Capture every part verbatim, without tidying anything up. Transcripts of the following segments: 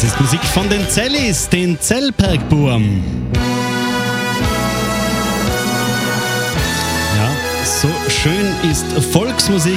Das ist Musik von den Zellis, den Zellbergburm. Ja, so schön ist Volksmusik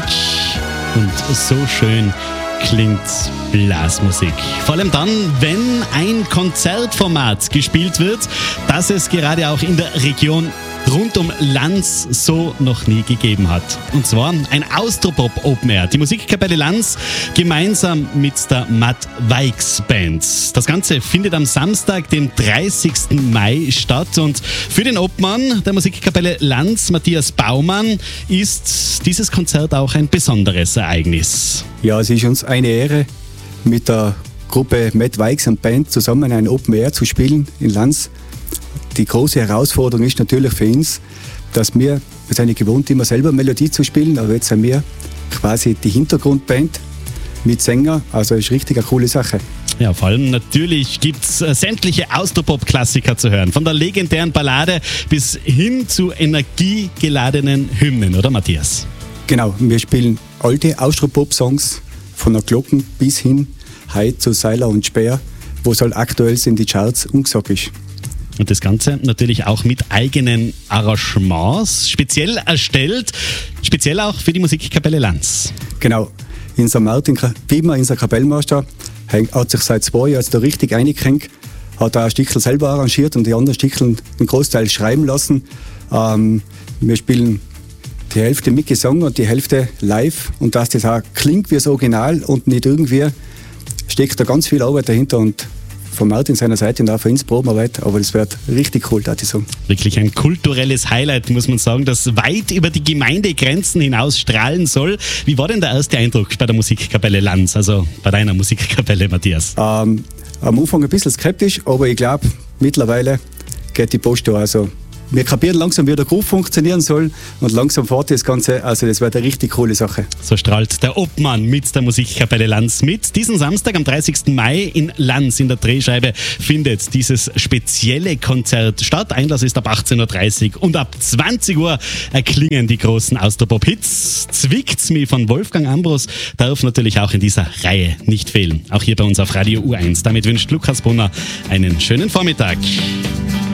und so schön klingt Blasmusik. Vor allem dann, wenn ein Konzertformat gespielt wird, das es gerade auch in der Region rund um Lanz so noch nie gegeben hat. Und zwar ein Austropop Open Air. Die Musikkapelle Lanz gemeinsam mit der Matt Weix Band. Das Ganze findet am Samstag, dem dreißigsten Mai statt. Und für den Obmann der Musikkapelle Lanz, Matthias Baumann, ist dieses Konzert auch ein besonderes Ereignis. Ja, es ist uns eine Ehre, mit der Gruppe Matt Weix und Band zusammen ein Open Air zu spielen in Lanz. Die große Herausforderung ist natürlich für uns, dass wir, wir sind ja gewohnt, immer selber Melodie zu spielen, aber jetzt sind wir quasi die Hintergrundband mit Sänger, also ist richtig eine coole Sache. Ja, vor allem natürlich gibt es äh, sämtliche Austropop-Klassiker zu hören, von der legendären Ballade bis hin zu energiegeladenen Hymnen, oder Matthias? Genau, wir spielen alte Austropop-Songs von der Glocken bis hin heute zu Seiler und Speer, wo es halt aktuell in die Charts umgesagt ist. Und das Ganze natürlich auch mit eigenen Arrangements, speziell erstellt, speziell auch für die Musikkapelle Lanz. Genau, unser Martin Wiemer, unser Kapellmeister, hat sich seit zwei Jahren da richtig eingehängt, hat auch ein Stückchen selber arrangiert und die anderen Stückchen einen Großteil schreiben lassen. Ähm, wir spielen die Hälfte mit Gesang und die Hälfte live, und dass das auch klingt wie das Original und nicht irgendwie, steckt da ganz viel Arbeit dahinter, und von Martin seiner Seite und auch von uns Probenarbeit, aber das wird richtig cool, darf ich sagen. Wirklich ein kulturelles Highlight, muss man sagen, das weit über die Gemeindegrenzen hinaus strahlen soll. Wie war denn der erste Eindruck bei der Musikkapelle Lanz, also bei deiner Musikkapelle, Matthias? Ähm, am Anfang ein bisschen skeptisch, aber ich glaube, mittlerweile geht die Post da. Also wir kapieren langsam, wie der Groove funktionieren soll, und langsam fährt das Ganze. Also das wird eine richtig coole Sache. So strahlt der Obmann mit der Musikkapelle Lanz mit. Diesen Samstag am dreißigsten Mai in Lanz in der Drehscheibe findet dieses spezielle Konzert statt. Einlass ist ab achtzehn Uhr dreißig und ab zwanzig Uhr erklingen die großen Austropop-Hits. Zwickt's mich von Wolfgang Ambros darf natürlich auch in dieser Reihe nicht fehlen. Auch hier bei uns auf Radio U eins. Damit wünscht Lukas Brunner einen schönen Vormittag.